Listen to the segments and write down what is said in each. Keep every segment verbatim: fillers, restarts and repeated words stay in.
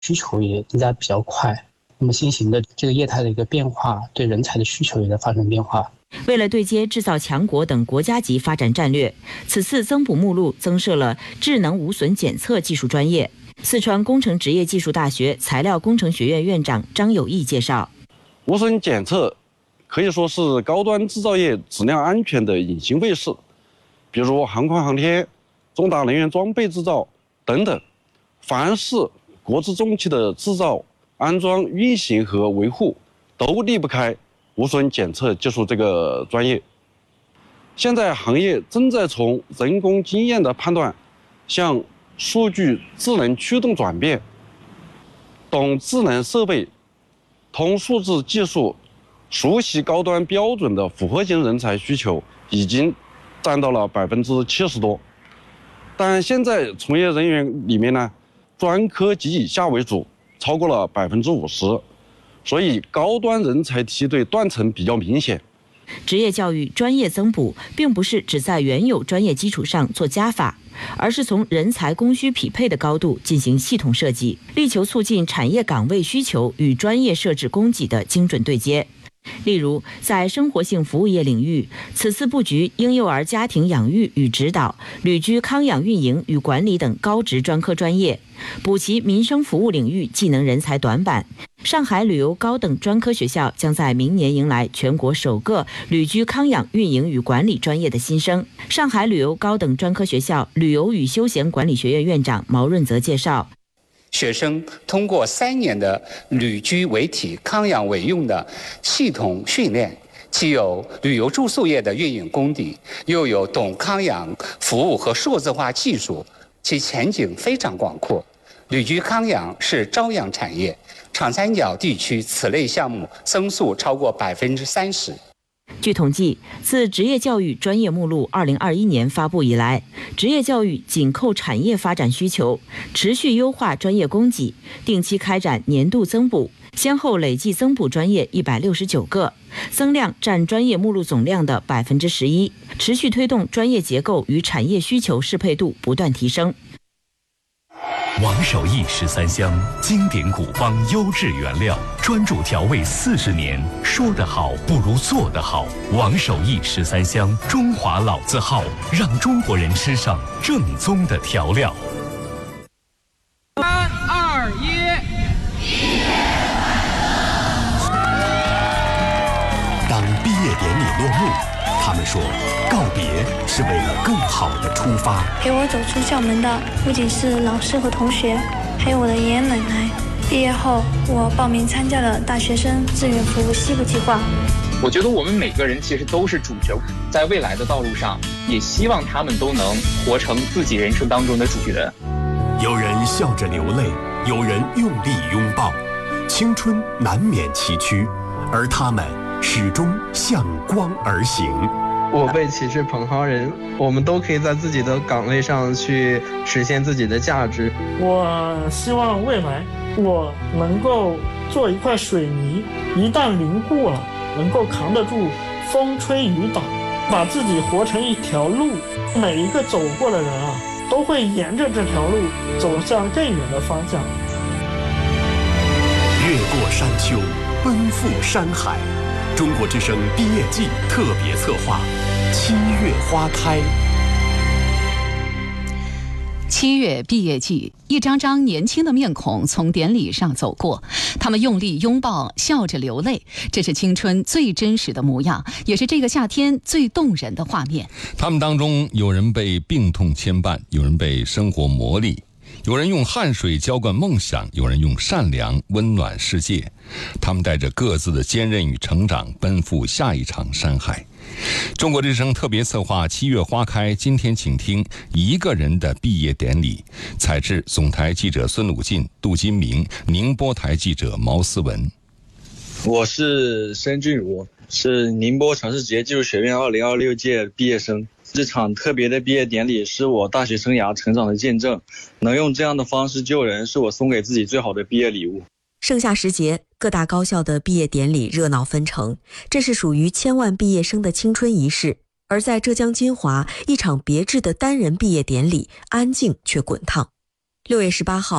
需求也增加比较快。那么新型的这个业态的一个变化，对人才的需求也在发生变化。 为了对接制造强国等国家级发展战略，此次增补目录增设了智能无损检测技术专业。四川工程职业技术大学材料工程学院院长张有义介绍， 无损检测可以说是高端制造业质量安全的隐形卫士，比如航空航天、重大能源装备制造等等，凡是国之重器的制造、安装、运行和维护，都离不开无损检测技术这个专业。现在行业正在从人工经验的判断向数据智能驱动转变，懂智能设备、通数字技术、熟悉高端标准的复合型人才需求已经占到了百分之七十多。但现在从业人员里面呢，专科及以下为主，超过了百分之五十，所以高端人才梯队断层比较明显。 职业教育专业增补并不是只在原有专业基础上做加法，而是从人才供需匹配的高度进行系统设计，力求促进产业岗位需求与专业设置供给的精准对接。例如，在生活性服务业领域，此次布局婴幼儿家庭养育与指导、旅居康养运营与管理等高职专科专业，补齐民生服务领域技能人才短板。上海旅游高等专科学校将在明年迎来全国首个旅居康养运营与管理专业的新生。上海旅游高等专科学校旅游与休闲管理学院院长毛润泽介绍， 学生通过三年的旅居为体、康养为用的系统训练，既有旅游住宿业的运营功底，又有懂康养服务和数字化技术，其前景非常广阔。旅居康养是朝阳产业，长三角地区此类项目增速超过百分之三十。 据统计，自职业教育专业目录二零二一年发布以来，职业教育紧扣产业发展需求，持续优化专业供给，定期开展年度增补，先后累计增补专业一百六十九个，增量占专业目录总量的百分之十一，持续推动专业结构与产业需求适配度不断提升。 王守义十三香，经典古方优质原料，专注调味四十年。说得好不如做得好。王守义十三香，中华老字号，让中国人吃上正宗的调料。 三二一， 当毕业典礼落幕，他们说，告别是为了更好的出发。 陪我走出校门的不仅是老师和同学，还有我的爷爷奶奶。毕业后，我报名参加了大学生志愿服务西部计划。 我觉得我们每个人其实都是主角，在未来的道路上，也希望他们都能活成自己人生当中的主角。 有人笑着流泪，有人用力拥抱，青春难免崎岖，而他们始终向光而行。 我辈岂是蓬蒿人，我们都可以在自己的岗位上去实现自己的价值。 我希望未来我能够做一块水泥，一旦凝固了，能够扛得住风吹雨打，把自己活成一条路。每一个走过的人啊，都会沿着这条路走向更远的方向。 越过山丘，奔赴山海。中国之声毕业季特别策划，七月花开。 七月毕业季，一张张年轻的面孔从典礼上走过，他们用力拥抱，笑着流泪，这是青春最真实的模样，也是这个夏天最动人的画面。 他们当中有人被病痛牵绊，有人被生活磨砺，有人用汗水浇灌梦想，有人用善良温暖世界。他们带着各自的坚韧与成长，奔赴下一场山海。中国之声特别策划七月花开，今天请听一个人的毕业典礼。采制总台记者孙鲁进、杜金明，宁波台记者毛思文。 我是申俊儒，是宁波城市职业技术学院二零二六届毕业生。这场特别的毕业典礼是我大学生涯成长的见证，能用这样的方式救人，是我送给自己最好的毕业礼物。 盛夏时节，各大高校的毕业典礼热闹纷呈，这是属于千万毕业生的青春仪式。而在浙江金华，一场别致的单人毕业典礼，安静却滚烫。六月十八号，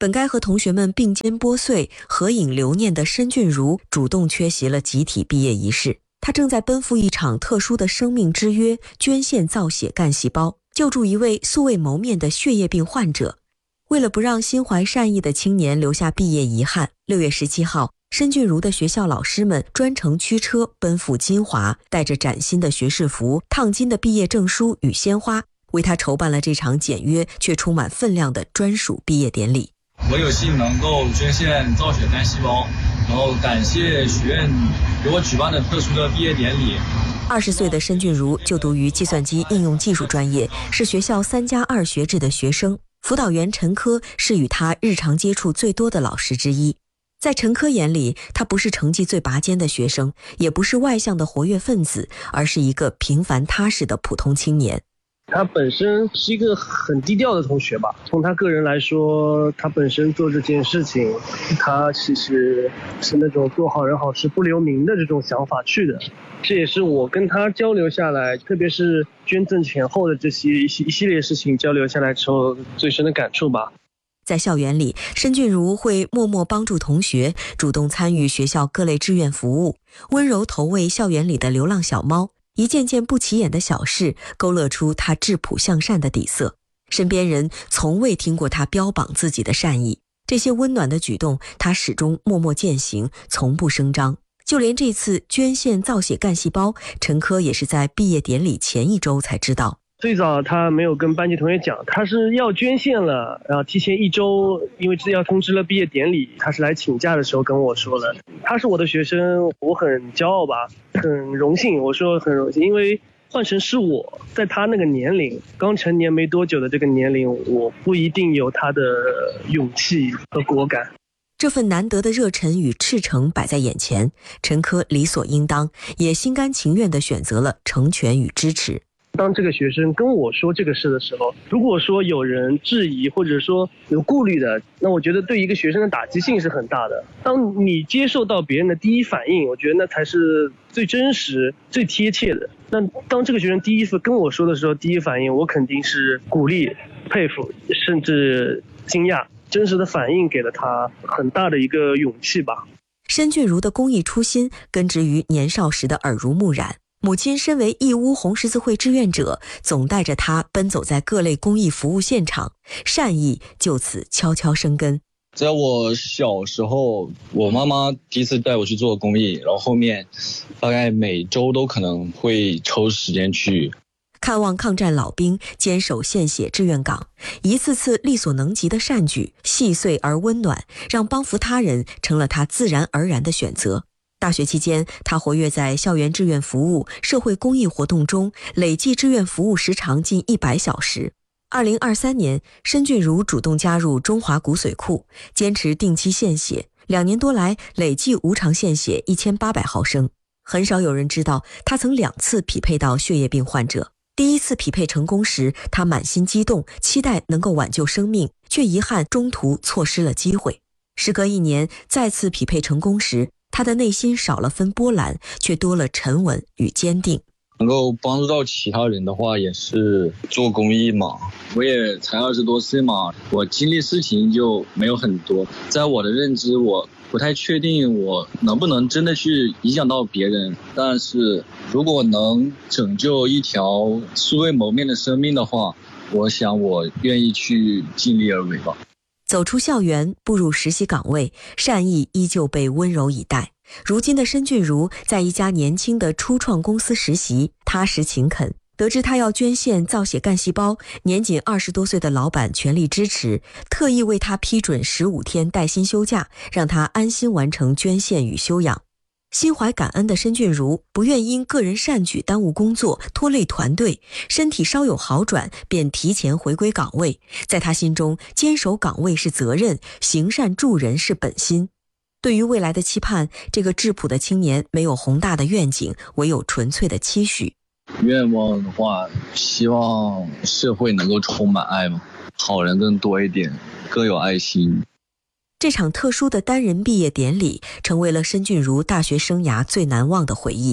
本该和同学们并肩剥穗、合影留念的申俊如主动缺席了集体毕业仪式。他正在奔赴一场特殊的生命之约，捐献造血干细胞，救助一位素未谋面的血液病患者。为了不让心怀善意的青年留下毕业遗憾，六月十七号，申俊如的学校老师们专程驱车奔赴金华，带着崭新的学士服、烫金的毕业证书与鲜花，为他筹办了这场简约却充满分量的专属毕业典礼。 我有幸能够捐献造血干细胞，然后感谢学院给我举办的特殊的毕业典礼。 二十岁的申俊如就读于计算机应用技术专业，是学校三加二学制的学生。辅导员陈科是与他日常接触最多的老师之一。在陈科眼里，他不是成绩最拔尖的学生，也不是外向的活跃分子，而是一个平凡踏实的普通青年。 他本身是一个很低调的同学吧，从他个人来说，他本身做这件事情，他其实是那种做好人好事不留名的这种想法去的。这也是我跟他交流下来，特别是捐赠前后的这些一系一系列事情交流下来之后最深的感触吧。 在校园里，申俊如会默默帮助同学，主动参与学校各类志愿服务，温柔投喂校园里的流浪小猫。一件件不起眼的小事勾勒出他质朴向善的底色，身边人从未听过他标榜自己的善意。这些温暖的举动，他始终默默践行，从不声张。就连这次捐献造血干细胞，陈科也是在毕业典礼前一周才知道。 最早他没有跟班级同学讲，他是要捐献了，然后提前一周，因为这要通知了毕业典礼，他是来请假的时候跟我说了。他是我的学生，我很骄傲吧，很荣幸。我说很荣幸，因为换成是我在他那个年龄，刚成年没多久的这个年龄，我不一定有他的勇气和果敢。 这份难得的热忱与赤诚摆在眼前，陈科理所应当，也心甘情愿地选择了成全与支持。 当这个学生跟我说这个事的时候，如果说有人质疑或者说有顾虑的，那我觉得对一个学生的打击性是很大的。当你接受到别人的第一反应，我觉得那才是最真实最贴切的。那当这个学生第一次跟我说的时候，第一反应我肯定是鼓励、佩服，甚至惊讶。真实的反应给了他很大的一个勇气吧。 申俊如的公益初心根植于年少时的耳濡目染，母亲身为义乌红十字会志愿者，总带着他奔走在各类公益服务现场，善意就此悄悄生根。 在我小时候，我妈妈第一次带我去做公益，然后后面大概每周都可能会抽时间去看望抗战老兵，坚守献血志愿岗，一次次力所能及的善举，细碎而温暖，让帮扶他人成了他自然而然的选择。大学期间，他活跃在校园志愿服务、社会公益活动中，累计志愿服务时长近一百小时。二零二三年，申俊如主动加入中华骨髓库，坚持定期献血，两年多来累计无偿献血一千八百毫升。很少有人知道，他曾两次匹配到血液病患者。第一次匹配成功时，他满心激动，期待能够挽救生命，却遗憾中途错失了机会。时隔一年，再次匹配成功时，他的内心少了分波澜，却多了沉稳与坚定。 能够帮助到其他人的话，也是做公益嘛。我也才二十多岁嘛，我经历事情就没有很多。在我的认知，我不太确定我能不能真的去影响到别人，但是如果能拯救一条素未谋面的生命的话，我想我愿意去尽力而为吧。 走出校园，步入实习岗位，善意依旧被温柔以待。如今的申俊如在一家年轻的初创公司实习，踏实勤恳。得知他要捐献造血干细胞，年仅二十多岁的老板全力支持，特意为他批准十五天带薪休假，让他安心完成捐献与休养。心怀感恩的申俊如不愿因个人善举耽误工作，拖累团队，身体稍有好转便提前回归岗位。在他心中，坚守岗位是责任，行善助人是本心。对于未来的期盼，这个质朴的青年没有宏大的愿景，唯有纯粹的期许。 愿望的话，希望社会能够充满爱嘛，好人更多一点，更有爱心。 这场特殊的单人毕业典礼成为了申俊如大学生涯最难忘的回忆。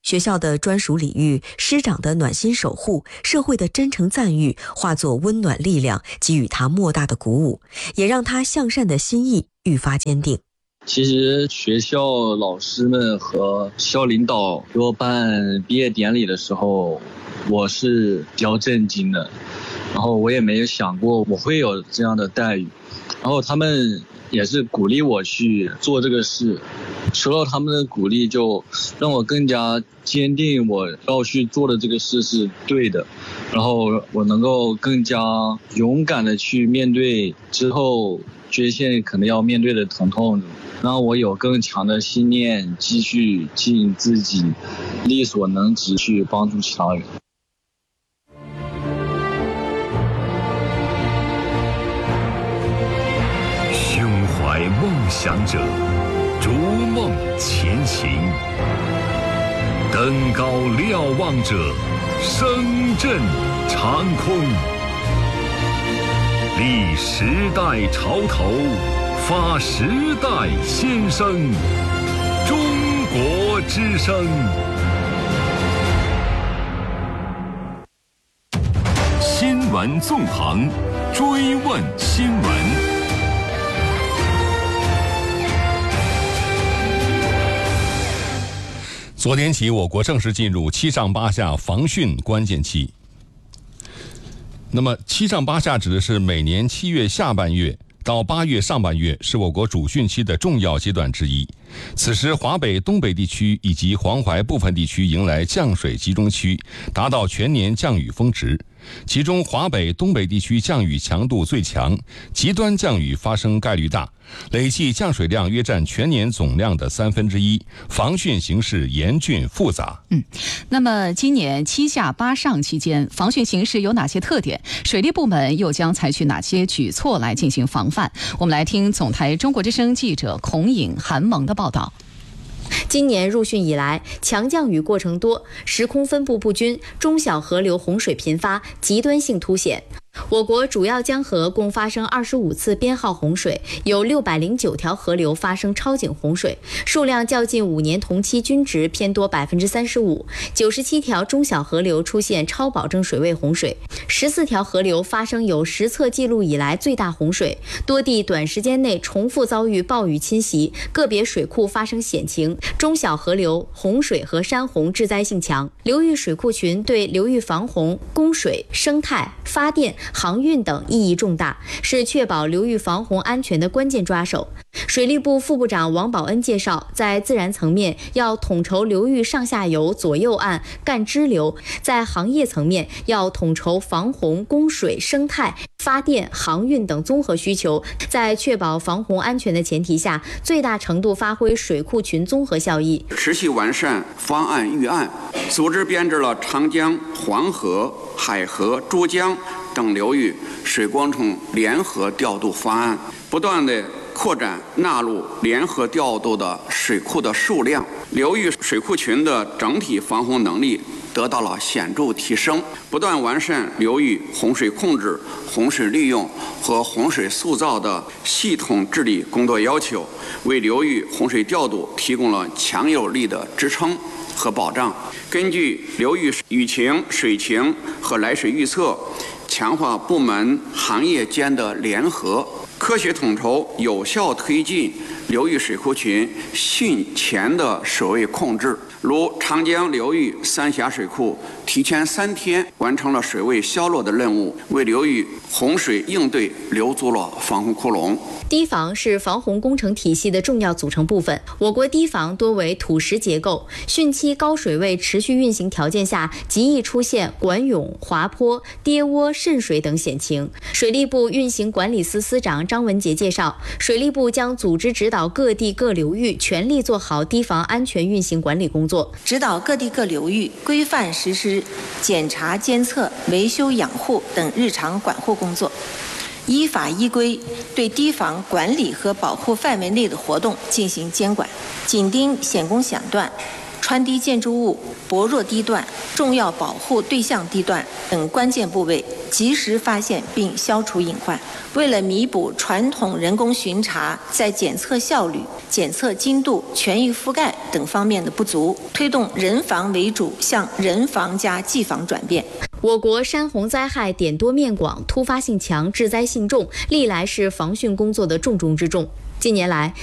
学校的专属礼遇、师长的暖心守护、社会的真诚赞誉，化作温暖力量，给予他莫大的鼓舞，也让他向善的心意愈发坚定。 其实学校老师们和校领导给我办毕业典礼的时候，我是比较震惊的，然后我也没有想过我会有这样的待遇，然后他们也是鼓励我去做这个事，受到他们的鼓励，就让我更加坚定我要去做的这个事是对的，然后我能够更加勇敢的去面对之后缺陷可能要面对的疼痛，让我有更强的信念，继续尽自己力所能及去帮助其他人。 胸怀梦想者，逐梦前行；登高瞭望者，声震长空。立时代潮头，发时代先声，中国之声。新闻纵横，追问新闻。 昨天起，我国正式进入七上八下防汛关键期。那么，七上八下指的是每年七月下半月到八月上半月是我国主汛期的重要阶段之一。此时，华北、东北地区以及黄淮部分地区迎来降水集中期，达到全年降雨峰值。其中，华北、东北地区降雨强度最强，极端降雨发生概率大，累计降水量约占全年总量的三分之一，防汛形势严峻复杂。 嗯，那么今年七下八上期间，防汛形势有哪些特点？水利部门又将采取哪些举措来进行防范？我们来听总台中国之声记者孔颖、韩萌的报道。 今年入汛以来，强降雨过程多，时空分布不均，中小河流洪水频发，极端性凸显。我国主要江河共发生二十五次编号洪水，有六百零九条河流发生超警洪水，数量较近五年同期均值偏多百分之三十五。九十七条中小河流出现超保证水位洪水，十四条河流发生有实测记录以来最大洪水，多地短时间内重复遭遇暴雨侵袭，个别水库发生险情。中小河流洪水和山洪致灾性强，流域水库群对流域防洪、供水、生态、发电、航运等意义重大，是确保流域防洪安全的关键抓手。水利部副部长王宝恩介绍，在自然层面要统筹流域上下游、左右岸、干支流；在行业层面要统筹防洪、供水、生态、发电、航运等综合需求，在确保防洪安全的前提下，最大程度发挥水库群综合效益， 持续完善方案预案，组织编制了长江、黄河、海河、珠江等流域水工程联合调度方案，不断的扩展纳入联合调度的水库的数量，流域水库群的整体防洪能力得到了显著提升，不断完善流域洪水控制、洪水利用和洪水塑造的系统治理工作要求，为流域洪水调度提供了强有力的支撑和保障。根据流域雨情、水情和来水预测，强化部门行业间的联合，科学统筹，有效推进流域水库群汛前的水位控制。如长江流域三峡水库提前三天完成了水位消落的任务，为流域洪水应对留足了防洪窟窿。 堤防是防洪工程体系的重要组成部分。我国堤防多为土石结构，汛期高水位持续运行条件下，极易出现管涌、滑坡、跌窝、渗水等险情。水利部运行管理司司长张文杰介绍，水利部将组织指导各地各流域全力做好堤防安全运行管理工作， 指导各地各流域规范实施检查、监测、维修、养护等日常管护工作，依法依规对堤防管理和保护范围内的活动进行监管，紧盯险工险断、 穿低建筑物、薄弱地段、重要保护对象地段等关键部位，及时发现并消除隐患。为了弥补传统人工巡查在检测效率、检测精度、全域覆盖等方面的不足，推动人防为主向人防加技防转变。 我国山洪灾害点多面广，突发性强，致灾性重，历来是防汛工作的重中之重。近年来，